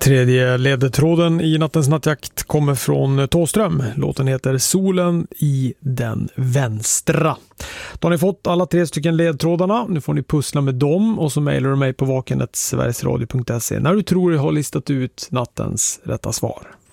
Tredje ledtråden i nattens nattjakt kommer från Tåström. Låten heter Solen i den vänstra. Då har ni fått alla 3 stycken ledtrådarna. Nu får ni pussla med dem och så mejlar du mig på vaken@sverigesradio.se när du tror du har listat ut nattens rätta svar.